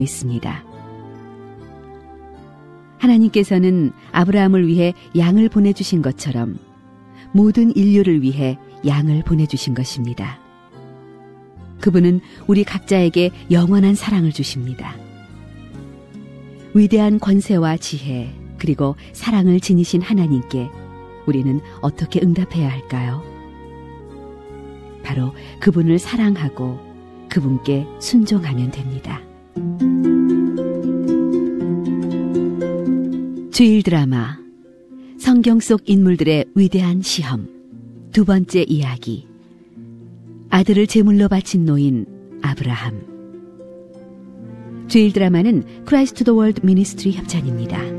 있습니다. 하나님께서는 아브라함을 위해 양을 보내주신 것처럼 모든 인류를 위해 양을 보내주신 것입니다. 그분은 우리 각자에게 영원한 사랑을 주십니다. 위대한 권세와 지혜 그리고 사랑을 지니신 하나님께 우리는 어떻게 응답해야 할까요? 바로 그분을 사랑하고 그분께 순종하면 됩니다. 주일 드라마 성경 속 인물들의 위대한 시험 두 번째 이야기 아들을 제물로 바친 노인 아브라함. 주일 드라마는 크라이스트 더 월드 미니스트리 협찬입니다.